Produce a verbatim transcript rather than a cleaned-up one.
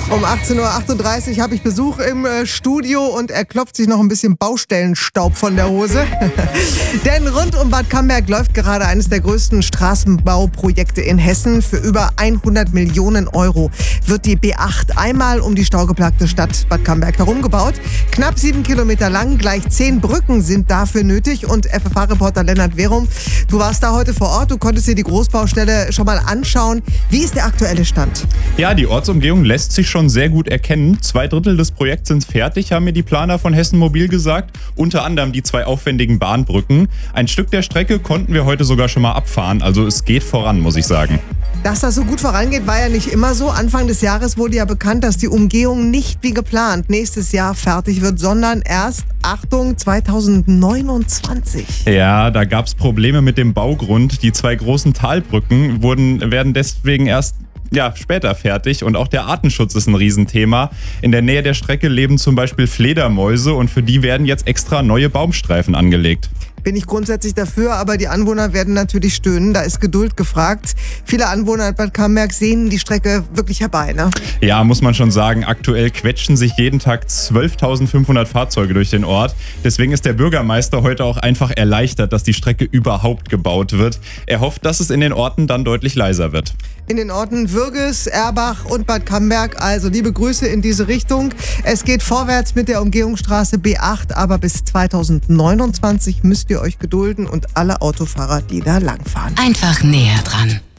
Um achtzehn Uhr achtunddreißig habe ich Besuch im äh, Studio und er klopft sich noch ein bisschen Baustellenstaub von der Hose. Denn rund um Bad Camberg läuft gerade eines der größten Straßenbauprojekte in Hessen. Für über hundert Millionen Euro wird die B acht einmal um die staugeplagte Stadt Bad Camberg herumgebaut. Knapp sieben Kilometer lang, gleich zehn Brücken sind dafür nötig. Und F F H-Reporter Lennart Werum, du warst da heute vor Ort, du konntest dir die Großbaustelle schon mal anschauen. Wie ist der aktuelle Stand? Ja, die Ortsumgehung lässt sich schon sehr gut erkennen. Zwei Drittel des Projekts sind fertig, haben mir die Planer von Hessen Mobil gesagt. Unter anderem die zwei aufwendigen Bahnbrücken. Ein Stück der Strecke konnten wir heute sogar schon mal abfahren. Also es geht voran, muss ich sagen. Dass das so gut vorangeht, war ja nicht immer so. Anfang des Jahres wurde ja bekannt, dass die Umgehung nicht wie geplant nächstes Jahr fertig wird, sondern erst, Achtung, zweitausendneunundzwanzig. Ja, da gab es Probleme mit dem Baugrund. Die zwei großen Talbrücken wurden, werden deswegen erst ja, später fertig und auch der Artenschutz ist ein Riesenthema. In der Nähe der Strecke leben zum Beispiel Fledermäuse und für die werden jetzt extra neue Baumstreifen angelegt. Bin ich grundsätzlich dafür, aber die Anwohner werden natürlich stöhnen. Da ist Geduld gefragt. Viele Anwohner in Bad Camberg sehnen die Strecke wirklich herbei, ne? Ja, muss man schon sagen. Aktuell quetschen sich jeden Tag zwölftausendfünfhundert Fahrzeuge durch den Ort. Deswegen ist der Bürgermeister heute auch einfach erleichtert, dass die Strecke überhaupt gebaut wird. Er hofft, dass es in den Orten dann deutlich leiser wird. In den Orten Würges, Erbach und Bad Camberg. Also liebe Grüße in diese Richtung. Es geht vorwärts mit der Umgehungsstraße B acht, aber bis zweitausendneunundzwanzig müsst ihr euch gedulden und alle Autofahrer, die da langfahren. Einfach näher dran.